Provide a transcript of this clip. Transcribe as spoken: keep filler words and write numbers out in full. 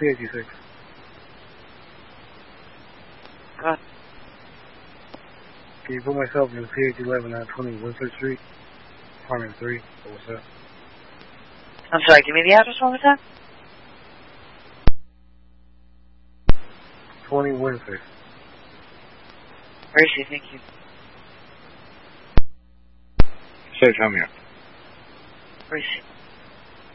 C eighty-six. Good. Can you put myself in C H eleven at twenty Winford Street, apartment three? What's up? I'm sorry, give me the address one more time. twenty Winford. Where is she? Thank you. Say, come here. Where is she?